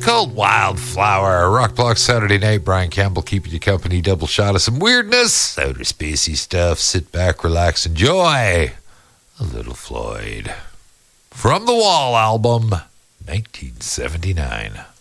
called Wildflower. Rock Block Saturday night. Brian Campbell keeping you company. Double shot of some weirdness. Outer spacey stuff. Sit back, relax, enjoy a little Floyd. From the Wall album, 1979.